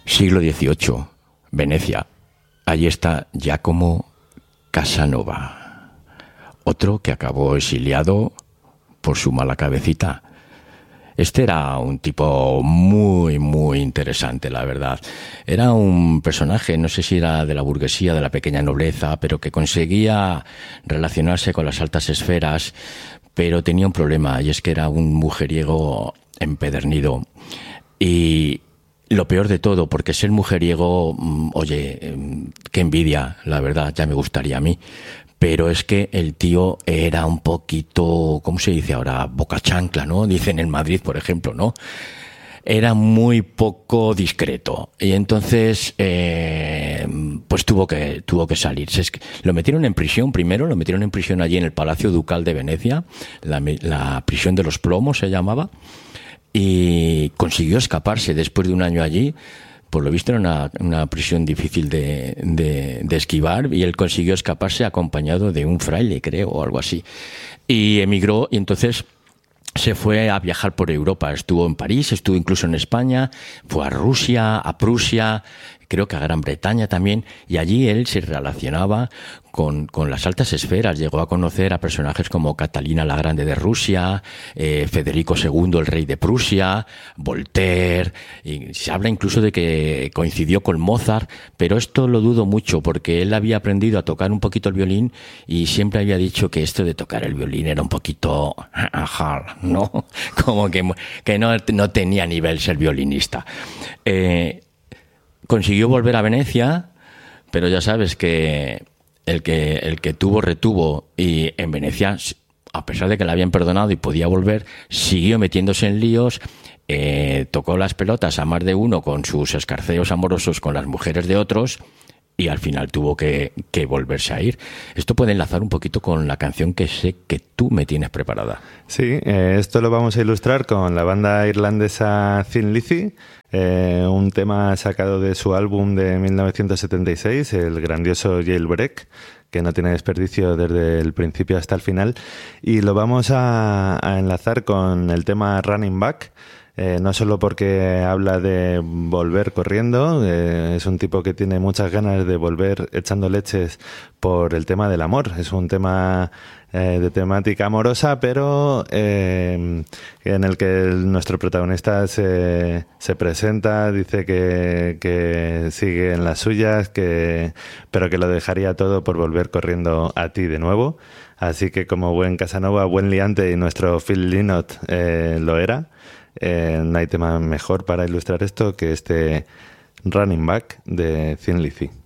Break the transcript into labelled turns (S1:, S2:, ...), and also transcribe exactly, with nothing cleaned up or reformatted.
S1: Siglo dieciocho, Venecia. Allí está Giacomo Casanova, otro que acabó exiliado por su mala cabecita. Este era un tipo muy, muy interesante, la verdad. Era un personaje, no sé si era de la burguesía, de la pequeña nobleza, pero que conseguía relacionarse con las altas esferas, pero tenía un problema, y es que era un mujeriego empedernido. Y lo peor de todo, porque ser mujeriego, oye, qué envidia, la verdad, ya me gustaría a mí. Pero es que el tío era un poquito, ¿cómo se dice ahora? Boca chancla, ¿no? Dicen en Madrid, por ejemplo, ¿no? Era muy poco discreto. Y entonces, eh, pues tuvo que, tuvo que salirse. Es que lo metieron en prisión primero, lo metieron en prisión allí en el Palacio Ducal de Venecia, la, la prisión de los plomos se llamaba, y consiguió escaparse después de un año allí. Por lo visto era una, una prisión difícil de, de, de esquivar, y él consiguió escaparse acompañado de un fraile, creo, o algo así. Y emigró, y entonces se fue a viajar por Europa. Estuvo en París, estuvo incluso en España, fue a Rusia, a Prusia, creo que a Gran Bretaña también, y allí él se relacionaba con, con las altas esferas. Llegó a conocer a personajes como Catalina la Grande de Rusia, eh, Federico segundo, el rey de Prusia, Voltaire, y se habla incluso de que coincidió con Mozart, pero esto lo dudo mucho, porque él había aprendido a tocar un poquito el violín y siempre había dicho que esto de tocar el violín era un poquito hard, ¿no? Como que, que no, no tenía nivel ser violinista. Eh, Consiguió volver a Venecia, pero ya sabes que el que el que tuvo retuvo, y en Venecia, a pesar de que le habían perdonado y podía volver, siguió metiéndose en líos, eh, tocó las pelotas a más de uno con sus escarceos amorosos con las mujeres de otros, y al final tuvo que, que volverse a ir. Esto puede enlazar un poquito con la canción que sé que tú me tienes preparada.
S2: Sí, eh, esto lo vamos a ilustrar con la banda irlandesa Thin Lizzy, eh, un tema sacado de su álbum de mil novecientos setenta y seis, el grandioso Jailbreak, que no tiene desperdicio desde el principio hasta el final, y lo vamos a, a enlazar con el tema Running Back. Eh, no solo porque habla de volver corriendo, eh, es un tipo que tiene muchas ganas de volver echando leches por el tema del amor. Es un tema eh, de temática amorosa, pero eh, en el que el, nuestro protagonista se, se presenta, dice que, que sigue en las suyas, que, pero que lo dejaría todo por volver corriendo a ti de nuevo. Así que, como buen Casanova, buen liante, y nuestro Phil Lynott eh, lo era, Eh, no hay tema mejor para ilustrar esto que este Running Back de Thin Lizzy.